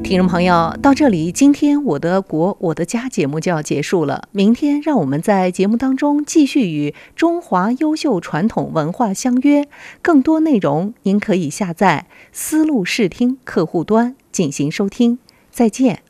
听众朋友，到这里，今天我的国我的家节目就要结束了。明天让我们在节目当中继续与中华优秀传统文化相约。更多内容您可以下载思路视听客户端进行收听。再见。